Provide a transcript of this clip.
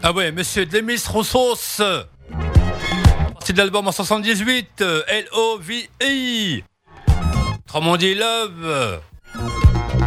Ah ouais, monsieur Demis Roussos. Parti de l'album en 78, L-O-V-E. Autrement dit Love.